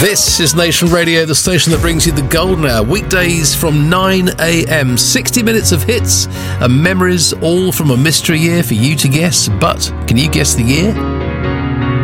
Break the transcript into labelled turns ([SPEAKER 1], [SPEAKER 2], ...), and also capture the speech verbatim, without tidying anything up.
[SPEAKER 1] This is Nation Radio, the station that brings you the golden hour, weekdays from nine a.m. sixty minutes of hits and memories, all from a mystery year for you to guess. But can you guess the year?